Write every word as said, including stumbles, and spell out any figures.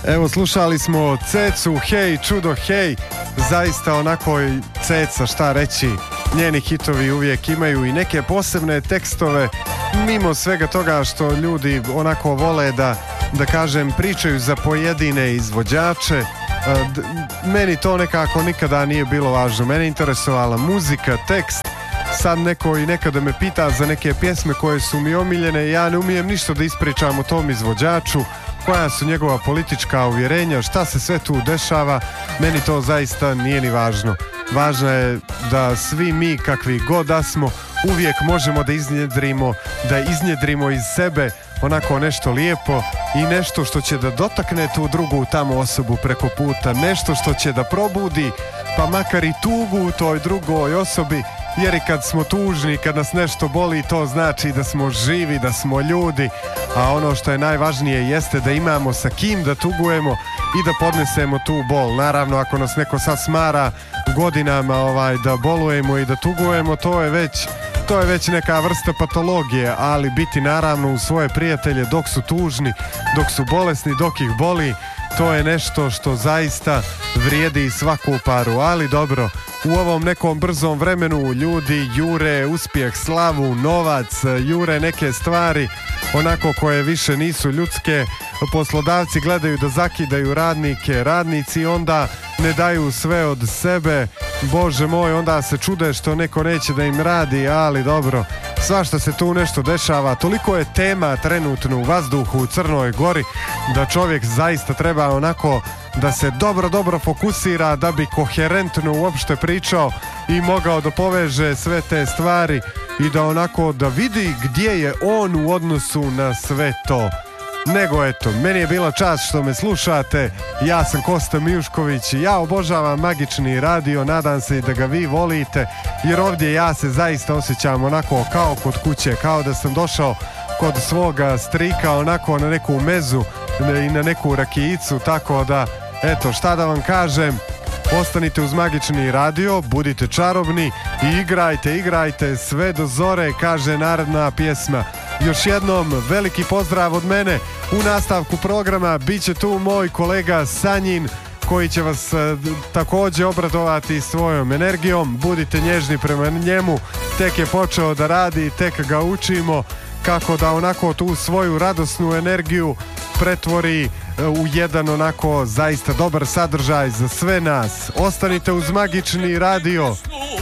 Evo, slušali smo Cecu, hej, čudo, hej. Zaista onako Ceca, šta reći, njeni hitovi uvijek imaju i neke posebne tekstove, mimo svega toga što ljudi onako vole da, da kažem, pričaju za pojedine izvođače. Meni to nekako nikada nije bilo važno. Mene interesovala muzika, tekst. Sad neko i nekada me pita za neke pjesme koje su mi omiljene, ja ne umijem ništa da ispričam o tom izvođaču, koja su njegova politička uvjerenja, šta se sve tu dešava. Meni to zaista nije ni važno. Važno je da svi mi, kakvi god da smo, uvijek možemo da iznjedrimo, da iznjedrimo iz sebe onako nešto lijepo i nešto što će da dotakne tu drugu tamo osobu preko puta, nešto što će da probudi pa makar i tugu u toj drugoj osobi, jer i kad smo tužni, kad nas nešto boli, to znači da smo živi, da smo ljudi, a ono što je najvažnije jeste da imamo sa kim da tugujemo i da podnesemo tu bol. Naravno, ako nas neko sad smara godinama ovaj, da bolujemo i da tugujemo, to je već to je već neka vrsta patologije, ali biti naravno u svoje prijatelje dok su tužni, dok su bolesni, dok ih boli, to je nešto što zaista vrijedi svaku paru. Ali dobro, u ovom nekom brzom vremenu ljudi jure uspjeh, slavu, novac, jure neke stvari onako koje više nisu ljudske. Poslodavci gledaju da zakidaju radnike, radnici onda ne daju sve od sebe, Bože moj, onda se čude što neko neće da im radi, ali dobro, svašta se tu nešto dešava. Toliko je tema trenutno u vazduhu u Crnoj Gori da čovjek zaista treba onako da se dobro, dobro fokusira da bi koherentno uopšte pričao i mogao da poveže sve te stvari i da onako da vidi gdje je on u odnosu na sve to. Nego eto, meni je bila čast što me slušate, ja sam Kosta Mijušković, ja obožavam Magični radio, nadam se i da ga vi volite, jer ovdje ja se zaista osjećam onako kao kod kuće, kao da sam došao kod svoga strika onako na neku mezu i na neku rakijicu, tako da eto, šta da vam kažem, ostanite uz Magični radio, budite čarobni i igrajte, igrajte sve do zore, kaže naredna pjesma. Još jednom veliki pozdrav od mene. U nastavku programa bit će tu moj kolega Sanjin koji će vas e, također obradovati svojom energijom. Budite nježni prema njemu, tek je počeo da radi, tek ga učimo kako da onako tu svoju radosnu energiju pretvori e, u jedan onako zaista dobar sadržaj za sve nas. Ostanite uz Magični radio.